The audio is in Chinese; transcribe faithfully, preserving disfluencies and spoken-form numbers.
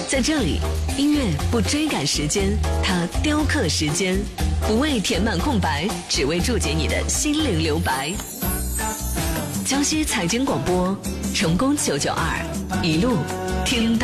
在这里，音乐不追赶时间，它雕刻时间，不为填满空白，只为注解你的心灵留白。江西财经广播，成功九九二，一路听到。